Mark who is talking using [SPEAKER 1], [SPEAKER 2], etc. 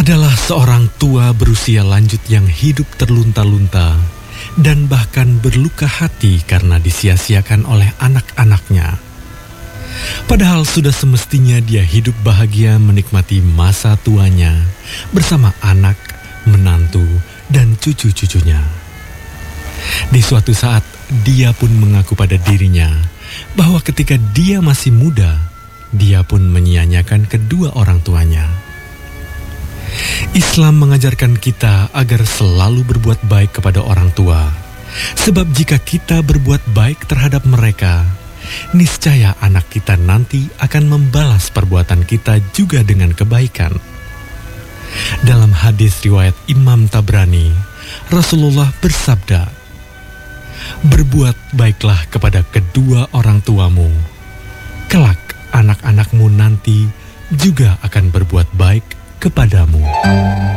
[SPEAKER 1] adalah seorang tua berusia lanjut yang hidup terlunta-lunta dan bahkan berluka hati karena disia-siakan oleh anak-anaknya. Padahal sudah semestinya dia hidup bahagia menikmati masa tuanya bersama anak, menantu, dan cucu-cucunya. Di suatu saat, dia pun mengaku pada dirinya bahwa ketika dia masih muda, dia pun menyia-nyiakan kedua orang tuanya. Islam mengajarkan kita agar selalu berbuat baik kepada orang tua, sebab jika kita berbuat baik terhadap mereka, niscaya anak kita nanti akan membalas perbuatan kita juga dengan kebaikan. Dalam hadis riwayat Imam Tabrani, Rasulullah bersabda, "Berbuat baiklah kepada kedua orang tuamu, kelak anak-anakmu nanti juga akan berbuat baik kepadamu."